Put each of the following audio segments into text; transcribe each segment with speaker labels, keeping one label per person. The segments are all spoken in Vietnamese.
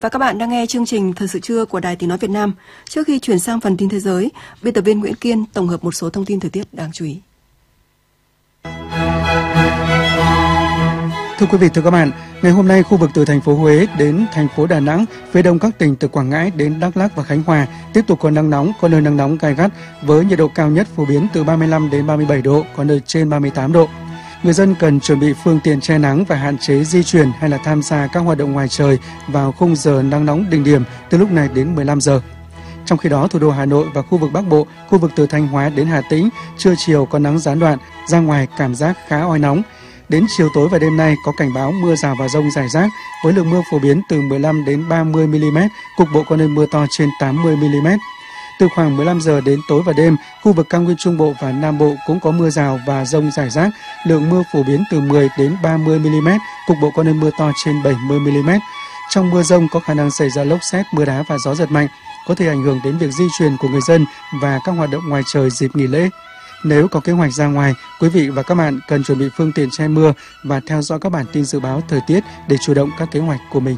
Speaker 1: Và các bạn đang nghe chương trình Thời sự trưa của Đài Tiếng nói Việt Nam. Trước khi chuyển sang phần tin thế giới, biên tập viên Nguyễn Kiên tổng hợp một số thông tin thời tiết đáng chú ý.
Speaker 2: Thưa quý vị, thưa các bạn, ngày hôm nay khu vực từ thành phố Huế đến thành phố Đà Nẵng, phía đông các tỉnh từ Quảng Ngãi đến Đắk Lắk và Khánh Hòa tiếp tục có nắng nóng, có nơi nắng nóng gay gắt với nhiệt độ cao nhất phổ biến từ 35 đến 37 độ, có nơi trên 38 độ. Người dân cần chuẩn bị phương tiện che nắng và hạn chế di chuyển hay là tham gia các hoạt động ngoài trời vào khung giờ nắng nóng đỉnh điểm từ lúc này đến 15 giờ. Trong khi đó, thủ đô Hà Nội và khu vực Bắc Bộ, khu vực từ Thanh Hóa đến Hà Tĩnh, trưa chiều có nắng gián đoạn, ra ngoài cảm giác khá oi nóng. Đến chiều tối và đêm nay có cảnh báo mưa rào và dông rải rác với lượng mưa phổ biến từ 15 đến 30 mm, cục bộ có nơi mưa to trên 80 mm. Từ khoảng 15 giờ đến tối và đêm, khu vực cao nguyên Trung Bộ và Nam Bộ cũng có mưa rào và dông rải rác, lượng mưa phổ biến từ 10 đến 30 mm, cục bộ có nơi mưa to trên 70 mm. Trong mưa dông có khả năng xảy ra lốc sét, mưa đá và gió giật mạnh, có thể ảnh hưởng đến việc di chuyển của người dân và các hoạt động ngoài trời dịp nghỉ lễ. Nếu có kế hoạch ra ngoài, quý vị và các bạn cần chuẩn bị phương tiện che mưa và theo dõi các bản tin dự báo thời tiết để chủ động các kế hoạch của mình.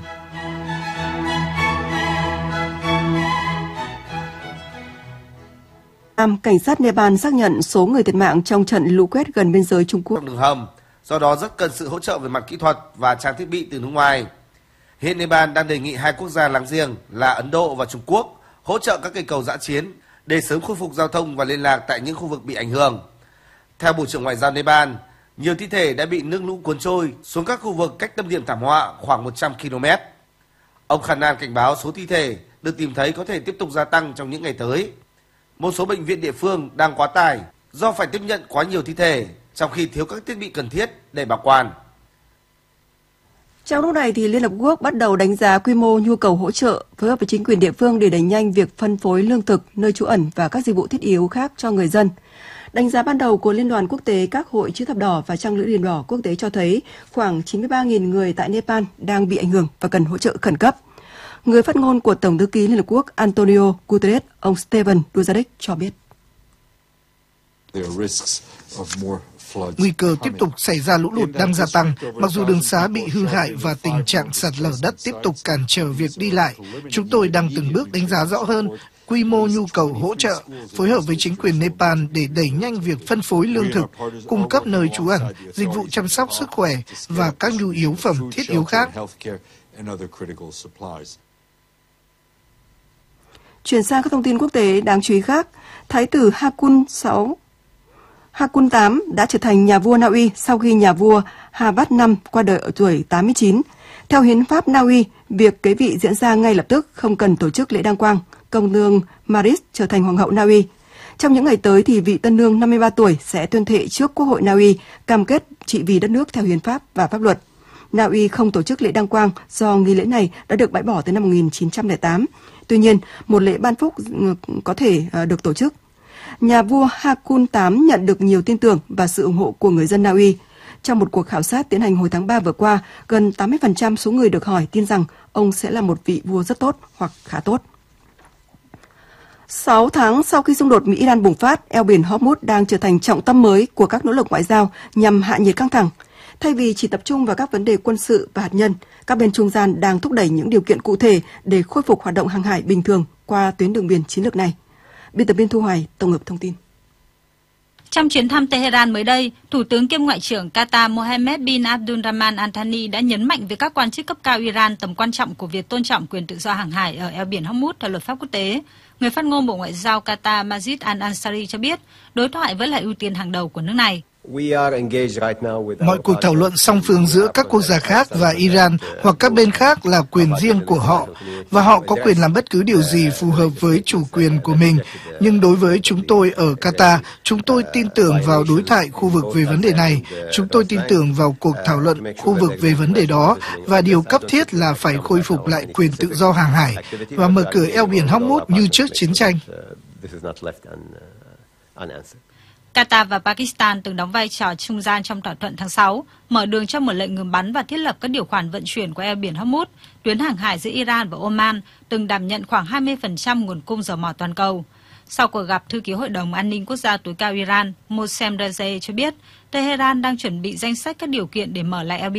Speaker 1: Cảnh sát Nepal xác nhận số người thiệt mạng trong trận lũ quét gần biên giới Trung Quốc.
Speaker 3: Đường hầm, do đó rất cần sự hỗ trợ về mặt kỹ thuật và trang thiết bị từ nước ngoài. Hiện Nepal đang đề nghị hai quốc gia láng giềng là Ấn Độ và Trung Quốc hỗ trợ các cây cầu dã chiến để sớm khôi phục giao thông và liên lạc tại những khu vực bị ảnh hưởng. Theo Bộ trưởng Ngoại giao Nepal, nhiều thi thể đã bị nước lũ cuốn trôi xuống các khu vực cách tâm điểm thảm họa khoảng 100 km. Ông Khannan cảnh báo số thi thể được tìm thấy có thể tiếp tục gia tăng trong những ngày tới. Một số bệnh viện địa phương đang quá tải do phải tiếp nhận quá nhiều thi thể, trong khi thiếu các thiết bị cần thiết để bảo quản.
Speaker 1: Trong lúc này thì Liên Hợp Quốc bắt đầu đánh giá quy mô nhu cầu hỗ trợ, phối hợp với chính quyền địa phương để đẩy nhanh việc phân phối lương thực, nơi trú ẩn và các dịch vụ thiết yếu khác cho người dân. Đánh giá ban đầu của Liên đoàn Quốc tế các hội chữ thập đỏ và Trăng lưỡi liềm đỏ quốc tế cho thấy khoảng 93.000 người tại Nepal đang bị ảnh hưởng và cần hỗ trợ khẩn cấp. Người phát ngôn của Tổng thư ký Liên Hợp Quốc Antonio Guterres, ông Stephane Dujarric cho biết.
Speaker 4: Nguy cơ tiếp tục xảy ra lũ lụt đang gia tăng, mặc dù đường xá bị hư hại và tình trạng sạt lở đất tiếp tục cản trở việc đi lại. Chúng tôi đang từng bước đánh giá rõ hơn quy mô nhu cầu hỗ trợ, phối hợp với chính quyền Nepal để đẩy nhanh việc phân phối lương thực, cung cấp nơi trú ẩn, dịch vụ chăm sóc sức khỏe và các nhu yếu phẩm thiết yếu khác.
Speaker 1: Chuyển sang các thông tin quốc tế đáng chú ý khác, Thái tử Hakun VIII đã trở thành nhà vua Na Uy sau khi nhà vua Havad V qua đời ở tuổi 89. Theo hiến pháp Na Uy, việc kế vị diễn ra ngay lập tức, không cần tổ chức lễ đăng quang. Công nương Maris trở thành hoàng hậu Na Uy. Trong những ngày tới thì vị tân nương 53 tuổi sẽ tuyên thệ trước Quốc hội Na Uy cam kết trị vì đất nước theo hiến pháp và pháp luật. Na Uy không tổ chức lễ đăng quang do nghi lễ này đã được bãi bỏ từ năm 1908. Tuy nhiên, một lễ ban phúc có thể được tổ chức. Nhà vua Hakun VIII nhận được nhiều tin tưởng và sự ủng hộ của người dân Na Uy. Trong một cuộc khảo sát tiến hành hồi tháng 3 vừa qua, gần 80% số người được hỏi tin rằng ông sẽ là một vị vua rất tốt hoặc khá tốt. 6 tháng sau khi xung đột Mỹ-Iran bùng phát, eo biển Hormuz đang trở thành trọng tâm mới của các nỗ lực ngoại giao nhằm hạ nhiệt căng thẳng. Thay vì chỉ tập trung vào các vấn đề quân sự và hạt nhân, các bên trung gian đang thúc đẩy những điều kiện cụ thể để khôi phục hoạt động hàng hải bình thường qua tuyến đường biển chiến lược này. Biên tập viên Thu Hoài tổng hợp thông tin.
Speaker 5: Trong chuyến thăm Tehran mới đây, Thủ tướng kiêm Ngoại trưởng Qatar Mohammed bin Abdulrahman Al Thani đã nhấn mạnh với các quan chức cấp cao Iran tầm quan trọng của việc tôn trọng quyền tự do hàng hải ở eo biển Hormuz theo luật pháp quốc tế. Người phát ngôn Bộ Ngoại giao Qatar Majid Al-Ansari cho biết, đối thoại vẫn là ưu tiên hàng đầu của nước này.
Speaker 4: Mọi cuộc thảo luận song phương giữa các quốc gia khác và Iran hoặc các bên khác là quyền riêng của họ, và họ có quyền làm bất cứ điều gì phù hợp với chủ quyền của mình. Nhưng đối với chúng tôi ở Qatar, chúng tôi tin tưởng vào đối thoại khu vực về vấn đề này. Chúng tôi tin tưởng vào cuộc thảo luận khu vực về vấn đề đó, và điều cấp thiết là phải khôi phục lại quyền tự do hàng hải và mở cửa eo biển Hormuz như trước chiến tranh.
Speaker 5: Qatar và Pakistan từng đóng vai trò trung gian trong thỏa thuận tháng 6, mở đường cho một lệnh ngừng bắn và thiết lập các điều khoản vận chuyển qua eo biển Hormuz. Tuyến hàng hải giữa Iran và Oman từng đảm nhận khoảng 20% nguồn cung dầu mỏ toàn cầu. Sau cuộc gặp, Thư ký Hội đồng An ninh Quốc gia tối cao Iran, Mohsen Reza cho biết, Tehran đang chuẩn bị danh sách các điều kiện để mở lại eo biển.